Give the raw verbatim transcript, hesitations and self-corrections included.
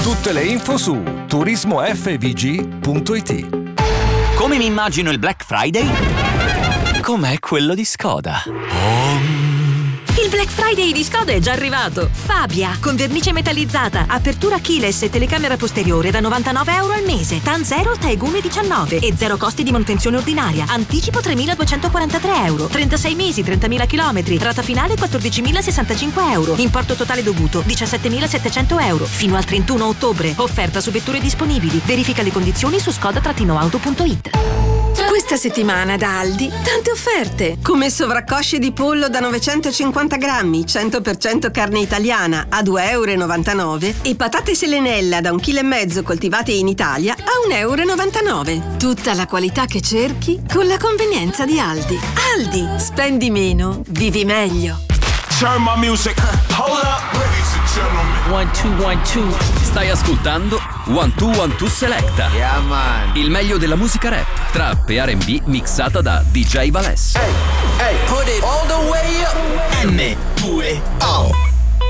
Tutte le info su turismo f v g punto i t. Come mi immagino il Black Friday? Com'è quello di Skoda. Il Black Friday di Skoda è già arrivato. Fabia, con vernice metallizzata, apertura keyless e telecamera posteriore da novantanove euro al mese. TAN zero, Taegumi diciannove e zero costi di manutenzione ordinaria. Anticipo tremiladuecentoquarantatré euro. trentasei mesi, trentamila chilometri. Rata finale quattordicimilasessantacinque euro. Importo totale dovuto diciassettemilasettecento euro. Fino al trentuno ottobre. Offerta su vetture disponibili. Verifica le condizioni su skoda auto punto it. Questa settimana da Aldi, tante offerte, come sovraccosce di pollo da novecentocinquanta grammi, cento per cento carne italiana a due euro e novantanove e patate selenella da un chilo e mezzo coltivate in Italia a un euro e novantanove. Tutta la qualità che cerchi con la convenienza di Aldi. Aldi, spendi meno, vivi meglio. Turn my music. Hold up, ladies and gentlemen. One, two, one, two. Stai ascoltando One Two One Two Selecta. Yeah, man. Il meglio della musica rap, trap e R and B mixata da D J Valès. Hey, hey, put it all the way up. M due